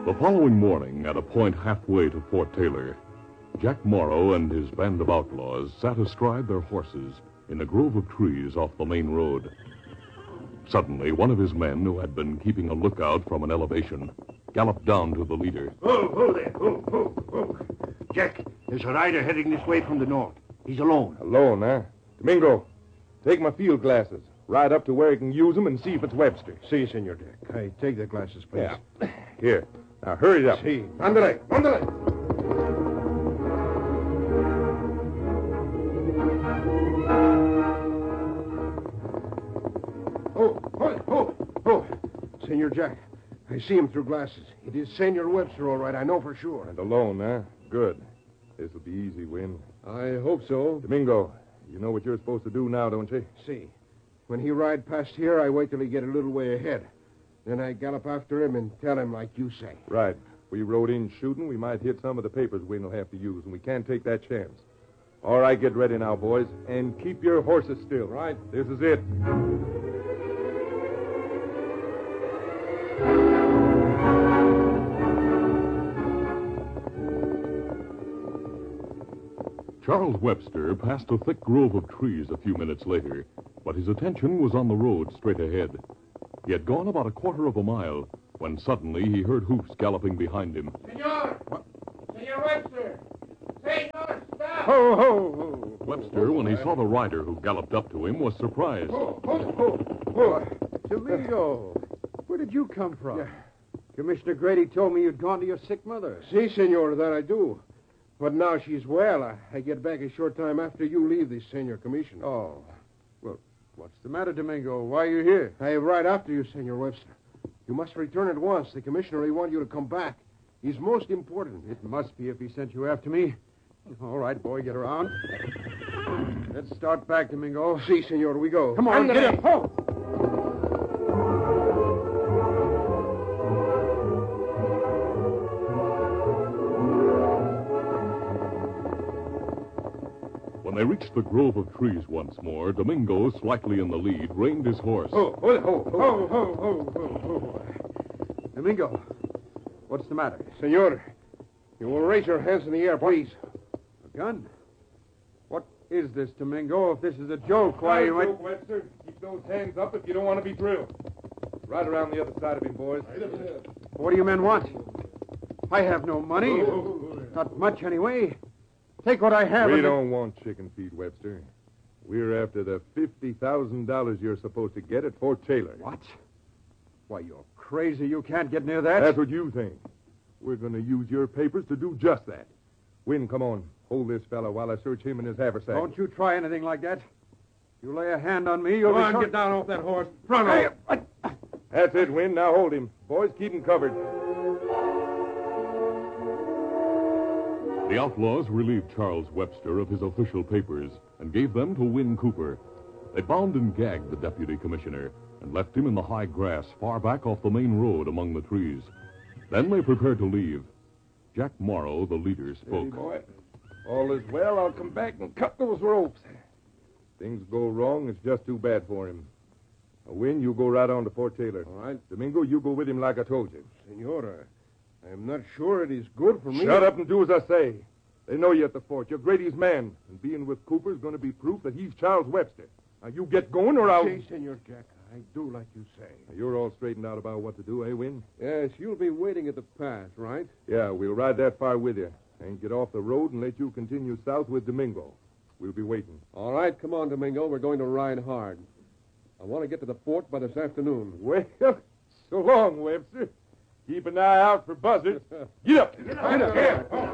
The following morning, at a point halfway to Fort Taylor, Jack Morrow and his band of outlaws sat astride their horses in a grove of trees off the main road. Suddenly, one of his men, who had been keeping a lookout from an elevation, galloped down to the leader. Whoa there. Whoa. Jack, there's a rider heading this way from the north. He's alone. Alone, huh? Domingo, take my field glasses. Ride up to where he can use them and see if it's Webster. Si, Senor Jack. I take the glasses, please. Yeah. Here. Now, hurry it up. Si. Ándale. Oh. Senor Jack, I see him through glasses. It is Senor Webster, all right. I know for sure. And alone, huh? Good. This'll be easy, Win. I hope so. Domingo, you know what you're supposed to do now, don't you? Si. When he ride past here, I wait till he get a little way ahead. Then I gallop after him and tell him like you say. Right. If we rode in shooting, we might hit some of the papers Win will have to use, and we can't take that chance. All right, get ready now, boys, and keep your horses still. Right. This is it. Charles Webster passed a thick grove of trees a few minutes later, but his attention was on the road straight ahead. He had gone about a quarter of a mile when suddenly he heard hoofs galloping behind him. Senor! Senor Webster! Senor, stop! Ho! Webster, when he saw the rider who galloped up to him, was surprised. Domingo, where did you come from? Yeah. Commissioner Grady told me you'd gone to your sick mother. Si, Senor, that I do. But now she's well. I get back a short time after you leave the Senor Commissioner. Oh. Well, what's the matter, Domingo? Why are you here? I ride after you, Senor Webster. You must return at once. The commissioner will want you to come back. He's most important. It must be if he sent you after me. All right, boy, get around. Let's start back, Domingo. Si, Senor, we go. Come on, get up. Oh. When they reached the grove of trees once more, Domingo, slightly in the lead, reined his horse. Ho. Domingo, what's the matter? Senor, you will raise your hands in the air, please. A gun? What is this, Domingo? If this is a joke, why you might... Webster. Keep those hands up if you don't want to be drilled. Right around the other side of him, boys. What do you men want? I have no money. Not much, anyway. Take what I have. We don't want chicken feed, Webster. We're after the $50,000 you're supposed to get at Fort Taylor. What? Why, you're crazy. You can't get near that. That's what you think. We're going to use your papers to do just that. Win, come on. Hold this fella while I search him and his haversack. Don't you try anything like that. You lay a hand on me, you'll Come be on, shot. get down off that horse. Front off. That's it, Win. Now hold him. Boys, keep him covered. The outlaws relieved Charles Webster of his official papers and gave them to Win Cooper. They bound and gagged the deputy commissioner and left him in the high grass far back off the main road among the trees. Then they prepared to leave. Jack Morrow, the leader, spoke. Hey, boy. All is well. I'll come back and cut those ropes. Things go wrong. It's just too bad for him. Win, you go right on to Fort Taylor. All right. Domingo, you go with him like I told you. Senor, I'm not sure it is good for me. Shut up and do as I say. They know you at the fort. You're Grady's man. And being with Cooper is going to be proof that he's Charles Webster. Now, you get going or I'll... Si, Senor Jack. I do like you say. Now, you're all straightened out about what to do, eh, Win? Yes, you'll be waiting at the pass, right? Yeah, we'll ride that far with you. And get off the road and let you continue south with Domingo. We'll be waiting. All right, come on, Domingo. We're going to ride hard. I want to get to the fort by this afternoon. Well, so long, Webster. Keep an eye out for buzzards. Get up. Get up.